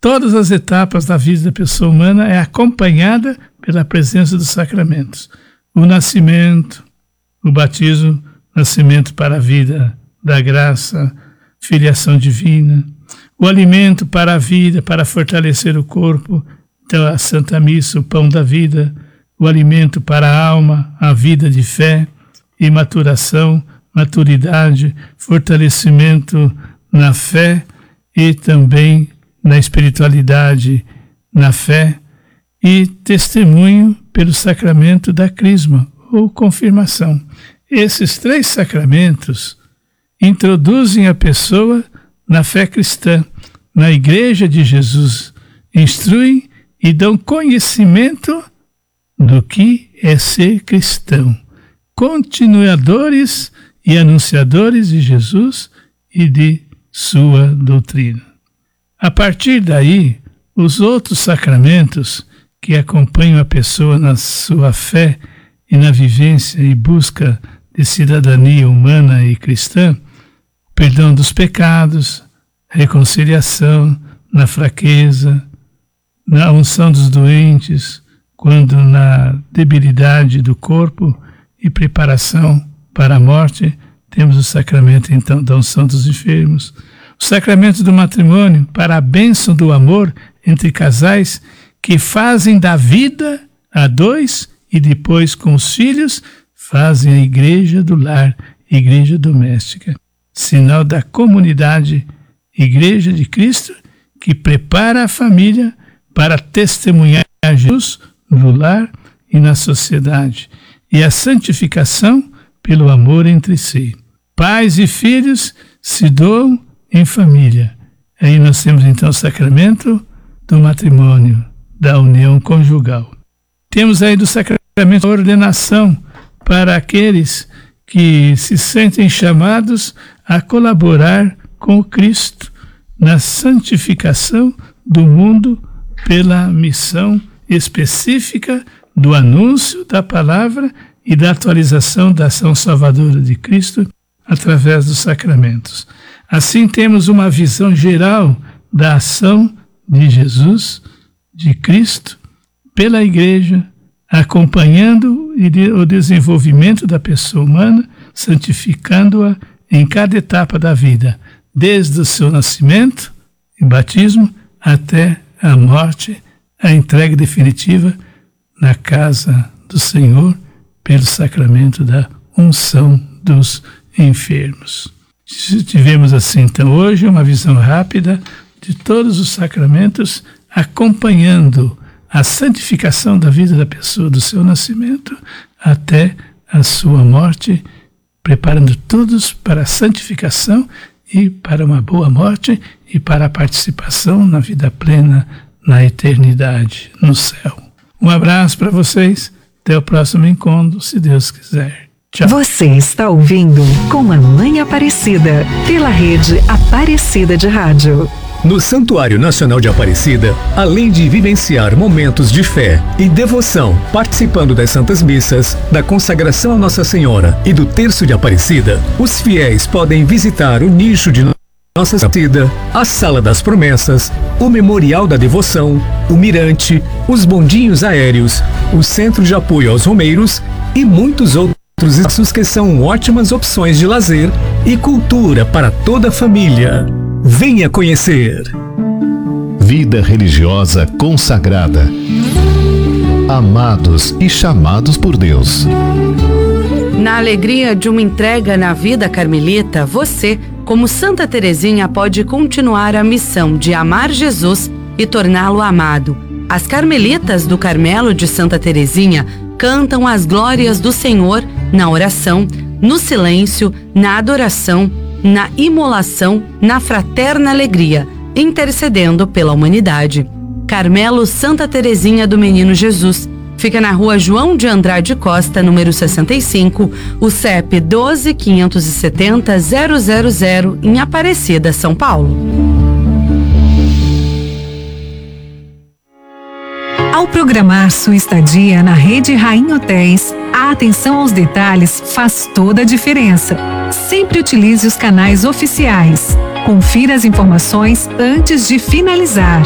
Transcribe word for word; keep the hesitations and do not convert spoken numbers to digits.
todas as etapas da vida da pessoa humana é acompanhada pela presença dos sacramentos. O nascimento, o batismo, nascimento para a vida da graça, filiação divina, o alimento para a vida, para fortalecer o corpo, então a Santa Missa, o pão da vida, o alimento para a alma, a vida de fé e maturação, maturidade, fortalecimento na fé e também na espiritualidade, na fé e testemunho pelo sacramento da crisma ou confirmação. Esses três sacramentos introduzem a pessoa na fé cristã, na Igreja de Jesus, instruem e dão conhecimento do que é ser cristão, continuadores e anunciadores de Jesus e de sua doutrina. A partir daí, os outros sacramentos que acompanham a pessoa na sua fé e na vivência e busca de cidadania humana e cristã, perdão dos pecados, reconciliação na fraqueza, na unção dos doentes, quando na debilidade do corpo e preparação para a morte, temos o sacramento então da unção dos enfermos, o sacramento do matrimônio para a bênção do amor entre casais que fazem da vida a dois e depois com os filhos fazem a igreja do lar, igreja doméstica, sinal da comunidade, igreja de Cristo, que prepara a família para testemunhar Jesus no lar e na sociedade, e a santificação pelo amor entre si. Pais e filhos se doam em família. Aí nós temos então o sacramento do matrimônio, da união conjugal. Temos aí do sacramento da ordenação para aqueles que se sentem chamados a colaborar com o Cristo na santificação do mundo pela missão específica do anúncio da palavra e da atualização da ação salvadora de Cristo através dos sacramentos. Assim temos uma visão geral da ação de Jesus, de Cristo, pela Igreja, acompanhando o desenvolvimento da pessoa humana, santificando-a em cada etapa da vida, desde o seu nascimento e batismo até a morte, a entrega definitiva na casa do Senhor pelo sacramento da unção dos enfermos. Tivemos assim, então, hoje uma visão rápida de todos os sacramentos acompanhando a santificação da vida da pessoa, do seu nascimento até a sua morte, preparando todos para a santificação e para uma boa morte e para a participação na vida plena, na eternidade, no céu. Um abraço para vocês, até o próximo encontro, se Deus quiser. Tchau. Você está ouvindo Com a Mãe Aparecida, pela rede Aparecida de Rádio. No Santuário Nacional de Aparecida, além de vivenciar momentos de fé e devoção, participando das Santas Missas, da consagração a Nossa Senhora e do Terço de Aparecida, os fiéis podem visitar o nicho de Nossa Aparecida, a Sala das Promessas, o Memorial da Devoção, o Mirante, os bondinhos aéreos, o Centro de Apoio aos Romeiros e muitos outros espaços que são ótimas opções de lazer e cultura para toda a família. Venha conhecer. Vida religiosa consagrada. Amados e chamados por Deus. Na alegria de uma entrega na vida carmelita, você, como Santa Teresinha, pode continuar a missão de amar Jesus e torná-lo amado. As Carmelitas do Carmelo de Santa Teresinha cantam as glórias do Senhor na oração, no silêncio, na adoração, na imolação, na fraterna alegria, intercedendo pela humanidade. Carmelo Santa Teresinha do Menino Jesus. Fica na rua João de Andrade Costa, número sessenta e cinco, o C E P doze, quinhentos e setenta, zero zero zero, em Aparecida, São Paulo. Ao programar sua estadia na Rede Rainha Hotéis, a atenção aos detalhes faz toda a diferença. Sempre utilize os canais oficiais. Confira as informações antes de finalizar.